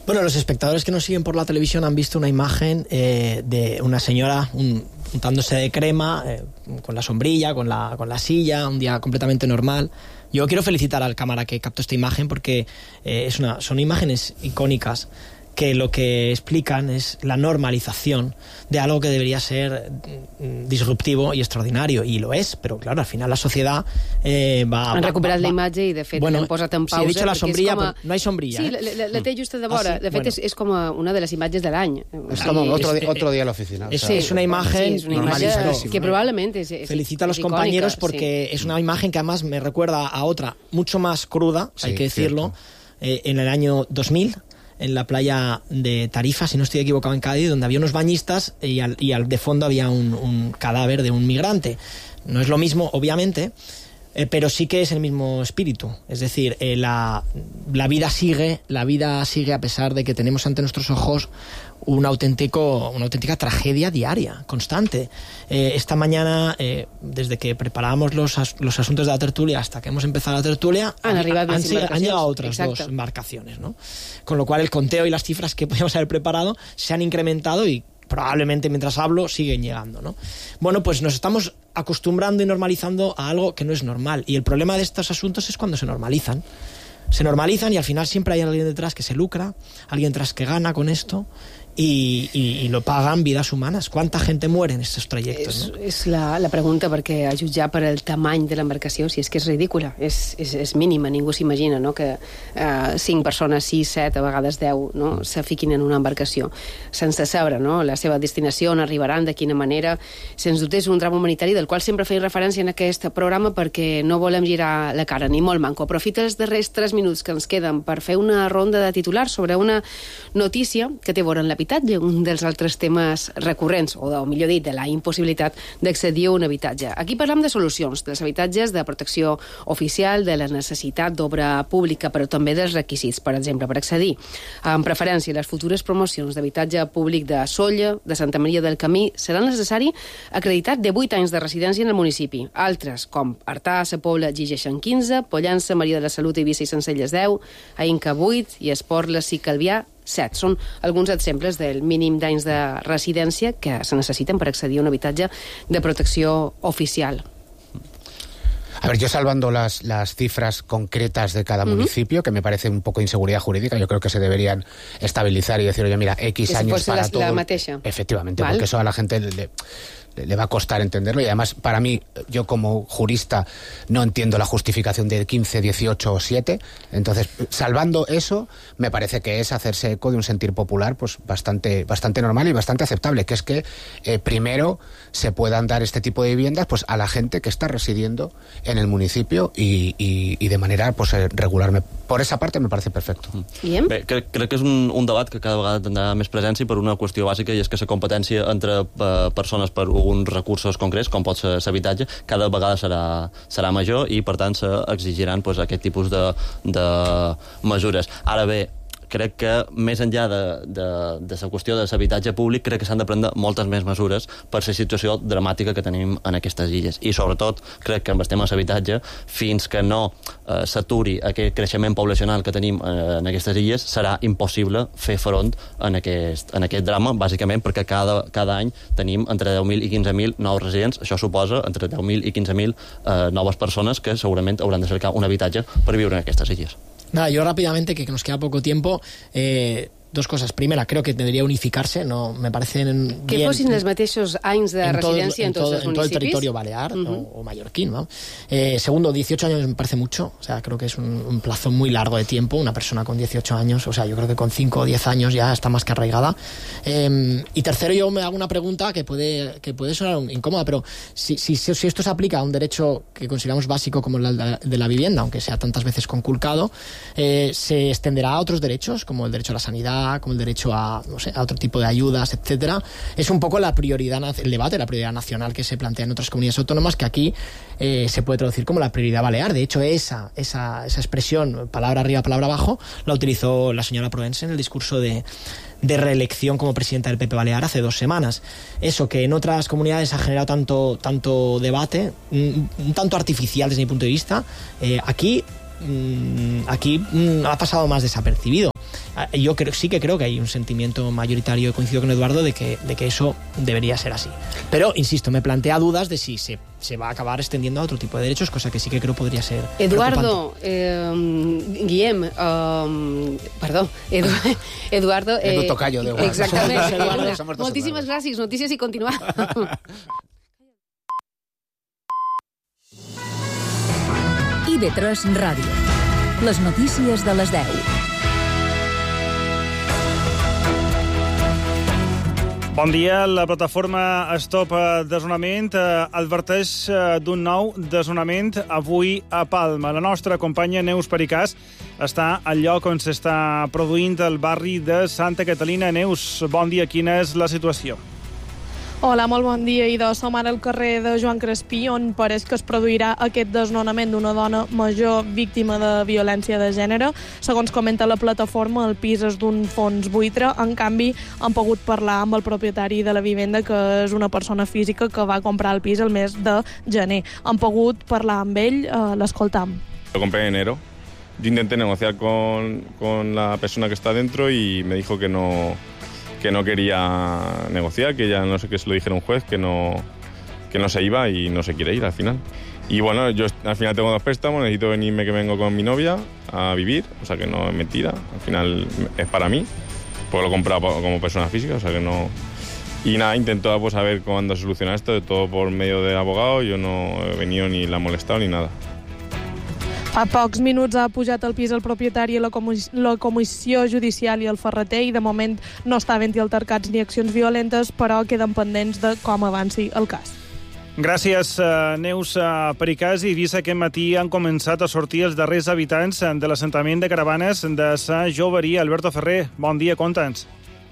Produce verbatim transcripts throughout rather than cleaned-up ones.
Bueno, los espectadores que nos siguen por la televisión han visto una imagen eh, de una señora un, untándose de crema, eh, con la sombrilla, con la, con la silla, un día completamente normal. Yo quiero felicitar al cámara que captó esta imagen porque eh, es una, son imágenes icónicas que lo que explican es la normalización de algo que debería ser disruptivo y extraordinario, i lo és, però clar, al final la societat eh, va... Han recuperat va, va, la imatge i de fet bueno, l'han posat en pausa. Sí, he dicho la sombrilla, a... no hay sombrilla. Sí, eh? la, la, la té just de vora. Ah, sí? De fet, bueno. és, és com una de les imatges de l'any. Es como otro, es, otro día a la oficina. Es, o sea, es una imagen sí, es una imagen que probablemente es, es, felicito a los es compañeros icónica, porque sí. Es una imagen que además me recuerda a otra mucho más cruda, sí, hay que decirlo, eh, en el año dos mil, en la playa de Tarifa, si no estoy equivocado, en Cádiz, donde había unos bañistas y al, y al de fondo había un, un cadáver de un migrante. No es lo mismo, obviamente, eh, pero sí que es el mismo espíritu. Es decir, eh, la, la vida sigue, la vida sigue a pesar de que tenemos ante nuestros ojos un auténtico, una auténtica tragedia diaria, constante. Eh, esta mañana, eh, desde que preparábamos los, as, los asuntos de la tertulia hasta que hemos empezado la tertulia, han, han, han, han, han llegado otras Exacto. dos embarcaciones, ¿no? Con lo cual el conteo y las cifras que podíamos haber preparado se han incrementado y probablemente mientras hablo siguen llegando, ¿no? Bueno, pues nos estamos acostumbrando y normalizando a algo que no es normal, y el problema de estos asuntos es cuando se normalizan. Se normalizan y al final siempre hay alguien detrás que se lucra, alguien detrás que gana con esto, i, i, i lo paguen vides humanes. Quanta gent muere en aquests trajectes? És, no? és la, la pregunta, perquè a jutjar per el tamany de l'embarcació, si és que és ridícula, és, és, és mínima, ningú s'imagina, no? Que eh, cinc persones, sis, set, a vegades deu, no? Se fiquin en una embarcació sense saber, no? La seva destinació, on arribaran, de quina manera. Sens dubte és un drama humanitari del qual sempre feia referència en aquest programa perquè no volem girar la cara, ni molt manco. Aprofita els darrers tres minuts que ens queden per fer una ronda de titulars sobre una notícia que té a veure amb l'habitatge, un dels altres temes recurrents, o, o millor dit, de la impossibilitat d'accedir a un habitatge. Aquí parlam de solucions, dels habitatges de protecció oficial, de la necessitat d'obra pública, però també dels requisits, per exemple, per accedir. En preferència, les futures promocions d'habitatge públic de Sóller, de Santa Maria del Camí, serà necessari acreditar de vuit anys de residència en el municipi. Altres, com Artà, Sa Pobla, exigeixen quinze, Pollença, Maria de la Salut, Eivissa i Sencelles deu, a Inca vuit i Esporles i Calvià set. Són alguns exemples del mínim d'anys de residència que se necessiten per accedir a un habitatge de protecció oficial. A ver, yo salvando las, las cifras concretas de cada uh-huh. municipio, que me parece un poco de inseguridad jurídica, yo creo que se deberían estabilizar y decir, oye, mira, X que años si para la, todo. La mateixa. Efectivamente, ¿Vale? Porque eso a la gente le, le, le va a costar entenderlo, y además para mí, yo como jurista no entiendo la justificación de quince, dieciocho o siete, entonces salvando eso me parece que es hacerse eco de un sentir popular pues bastante, bastante normal y bastante aceptable, que es que eh, primero se puedan dar este tipo de viviendas pues a la gente que está residiendo en el municipio y, y, y de manera pues regular. Por esa parte me parece perfecto. Bien. Bé, crec, crec que és un, un debat que cada vegada tindrà més presència per una qüestió bàsica, i és que la competència entre uh, persones per uns recursos concrets, com pot ser l'habitatge, cada vegada serà, serà major, i per tant s'exigiran pues, aquest tipus de, de mesures. Ara bé, crec que més enllà de, de, de la qüestió de l'habitatge públic, crec que s'han de prendre moltes més mesures per la situació dramàtica que tenim en aquestes illes. I sobretot crec que amb el tema de l'habitatge, fins que no eh, s'aturi aquest creixement poblacional que tenim eh, en aquestes illes, serà impossible fer front en aquest, en aquest drama, bàsicament perquè cada, cada any tenim entre deu mil i quinze mil nous residents. Això suposa entre deu mil i quinze mil eh, noves persones que segurament hauran de cercar un habitatge per viure en aquestes illes. Nada, yo rápidamente, que nos queda poco tiempo, eh, dos cosas. Primera, creo que debería unificarse, no me parecen bien... Que fossin els mateixos anys de en residència en, todo, tots els en todo el municipis. territorio balear uh-huh. o, o mallorquín, ¿no? Eh, segundo, dieciocho años me parece mucho, o sea, creo que es un, un plazo muy largo de tiempo. Una persona con dieciocho años, o sea, yo creo que con cinco o diez años ya está más que arraigada. Eh, y tercero, yo me hago una pregunta que puede, que puede sonar incómoda, pero si, si, si esto se aplica a un derecho que consideramos básico como el de la vivienda, aunque sea tantas veces conculcado, eh, se extenderá a otros derechos, como el derecho a la sanidad, como el derecho a no sé, a otro tipo de ayudas, etcétera. Es un poco la prioridad, el debate, la prioridad nacional que se plantea en otras comunidades autónomas, que aquí eh, se puede traducir como la prioridad balear. De hecho, esa, esa, esa expresión, palabra arriba, palabra abajo, la utilizó la señora Proença en el discurso de, de reelección como presidenta del P P Balear hace dos semanas. Eso que en otras comunidades ha generado tanto, tanto debate, un, un tanto artificial desde mi punto de vista, eh, aquí, aquí ha pasado más desapercibido. yo creo, sí que creo que hay un sentimiento mayoritario, coincido con Eduardo, de que, de que eso debería ser así. Pero, insisto, me plantea dudas de si se, se va a acabar extendiendo a otro tipo de derechos, cosa que sí que creo podría ser Eduardo, eh, Guillem, um, perdó, Edu, Eduardo... Eh, Edu Tocayo, de Eduardo. Exactament. Somos, Eduardo. Somos Moltíssimes gràcies. Notícies i continuar. I V tres Ràdio. Les notícies de les deu. Bon dia. La plataforma Stop Desnonament adverteix d'un nou desnonament avui a Palma. La nostra companya Neus Pericàs està al lloc on s'està produint el barri de Santa Catalina. Neus, bon dia. Quina és la situació? Hola, molt bon dia. I de som ara al carrer de Joan Crespí, on pareix que es produirà aquest desnonament d'una dona major víctima de violència de gènere. Segons comenta la plataforma, el pis és d'un fons buitre. En canvi, han pogut parlar amb el propietari de la vivenda, que és una persona física que va comprar el pis el mes de gener. Han pogut parlar amb ell, eh, l'escoltam. Lo compré en enero. Yo intenté negociar con, con la persona que está dentro y me dijo que no... que no quería negociar, que ya no sé qué se lo dijera un juez, que no, que no se iba y no se quiere ir al final. Y bueno, yo al final tengo dos préstamos, necesito venirme que vengo con mi novia a vivir, o sea que no es mentira, al final es para mí, porque lo he comprado como persona física, o sea que no... Y nada, intento pues, saber cuándo se soluciona esto, de todo por medio de abogado, yo no he venido ni la he molestado ni nada. Fa pocs minuts ha pujat al pis el propietari, la, comis la comissió judicial i el ferreter, i de moment no està havent-hi altercats ni accions violentes, però queden pendents de com avanci el cas. Gràcies, Neus Pericàs. I vist aquest matí han començat a sortir els darrers habitants de l'assentament de caravanes de Sa Joveria. Alberto Ferrer, bon dia, conta'ns.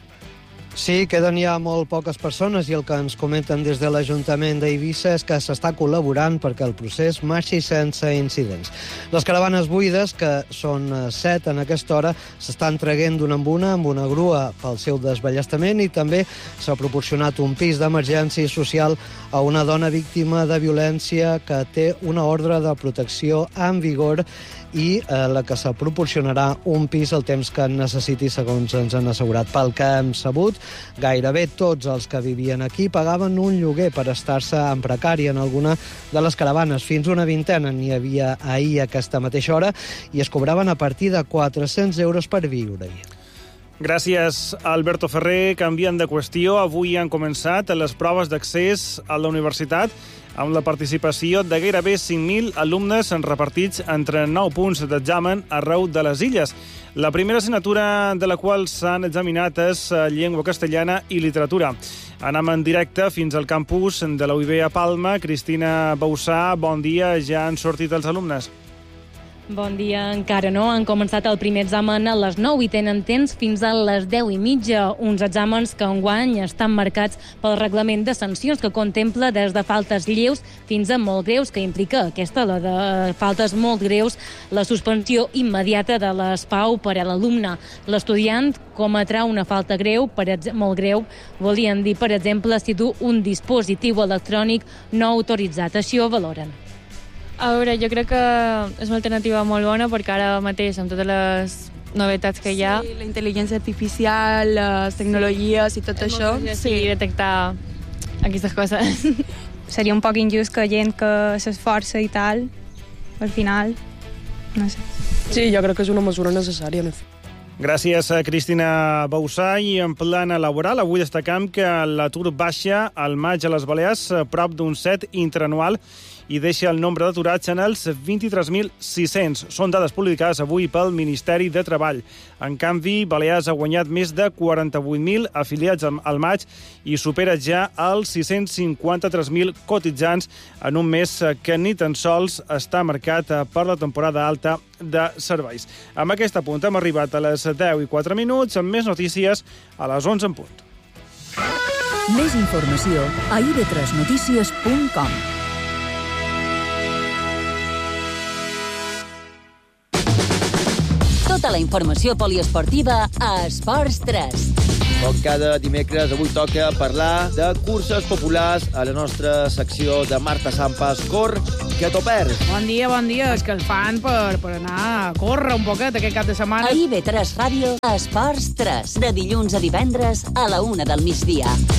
Sí, queden ja molt poques persones i el que ens comenten des de l'Ajuntament d'Eivissa és que s'està col·laborant perquè el procés marxi sense incidents. Les caravanes buides, que són set en aquesta hora, s'estan traient d'una en una amb una grua pel seu desballestament, i també s'ha proporcionat un pis d'emergència social a una dona víctima de violència que té una ordre de protecció en vigor i eh, la que se proporcionarà un pis el temps que necessiti, segons ens han assegurat. Pel que hem sabut, gairebé tots els que vivien aquí pagaven un lloguer per estar-se en precari en alguna de les caravanes. Fins una vintena n'hi havia ahir a aquesta mateixa hora i es cobraven a partir de quatre-cents euros per viure-hi. Gràcies, Alberto Ferrer. Canviant de qüestió, avui han començat les proves d'accés a la universitat amb la participació de gairebé cinc mil alumnes repartits entre nou punts d'examen arreu de les illes. La primera assignatura de la qual s'han examinat és llengua castellana i literatura. Anem en directe fins al campus de la U I B a Palma. Cristina Bausà, bon dia. Ja han sortit els alumnes? Bon dia, encara no. Han començat el primer examen a les nou i tenen temps fins a les deu i mitja. Uns exàmens que enguany estan marcats pel reglament de sancions que contempla des de faltes lleus fins a molt greus, que implica aquesta, la de faltes molt greus, la suspensió immediata de l'ESPAU per a l'alumne. L'estudiant cometrà una falta greu, per molt greu, volien dir, per exemple, si du un dispositiu electrònic no autoritzat. Així ho valoren. A veure, jo crec que és una alternativa molt bona perquè ara mateix, amb totes les novetats que hi ha... Sí, la intel·ligència artificial, les tecnologies i tot això. Sí, detectar aquestes coses. Seria un poc injust que gent que s'esforça i tal, al final, no sé. Sí, jo crec que és una mesura necessària. Gràcies a Cristina Bausà. I en plana laboral, avui destacam que l'atur baixa al maig a les Balears prop d'un set interanual i deixa el nombre d'aturats en els vint-i-tres mil sis-cents. Són dades publicades avui pel Ministeri de Treball. En canvi, Balears ha guanyat més de quaranta-vuit mil afiliats al maig i supera ja els sis-cents cinquanta-tres mil cotitzants en un mes que ni tan sols està marcat per la temporada alta de serveis. Amb aquest apunt hem arribat a les deu i quatre minuts, amb més notícies a les onze en punt. Més informació a i v tres notícies punt com. Tota la informació poliesportiva a Esports tres. Com cada dimecres, avui toca parlar de curses populars a la nostra secció de Marta Sampas. Cor, que t'ho perds. Bon dia, bon dia. És que el fan per, per anar a córrer un poquet aquest cap de setmana. A I B tres Ràdio, Esports tres, de dilluns a divendres a la una del migdia.